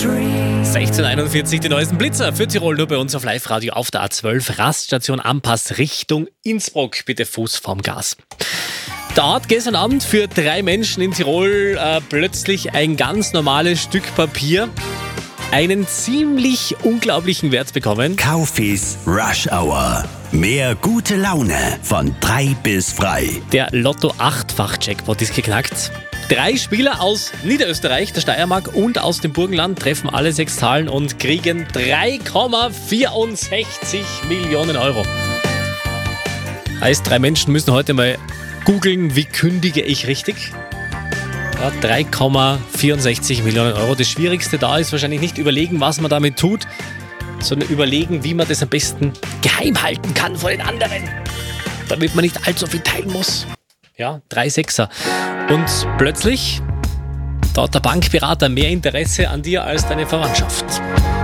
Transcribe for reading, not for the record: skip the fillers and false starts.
16:41, die neuesten Blitzer für Tirol nur bei uns auf Live-Radio auf der A12. Raststation Ampass Richtung Innsbruck. Bitte Fuß vorm Gas. Da hat gestern Abend für 3 Menschen in Tirol plötzlich ein ganz normales Stück Papier einen ziemlich unglaublichen Wert bekommen. Kaufis Rush Hour. Mehr gute Laune von 3 bis frei. Der Lotto-8-Fach-Jackpot ist geknackt. 3 Spieler aus Niederösterreich, der Steiermark und aus dem Burgenland treffen alle 6 Zahlen und kriegen 3,64 Millionen Euro. Heißt, 3 Menschen müssen heute mal googeln, wie kündige ich richtig? Ja, 3,64 Millionen Euro. Das Schwierigste da ist wahrscheinlich nicht überlegen, was man damit tut, sondern überlegen, wie man das am besten geheim halten kann vor den anderen, damit man nicht allzu viel teilen muss. Ja, 3 Sechser. Und plötzlich, da hat der Bankberater mehr Interesse an dir als deine Verwandtschaft.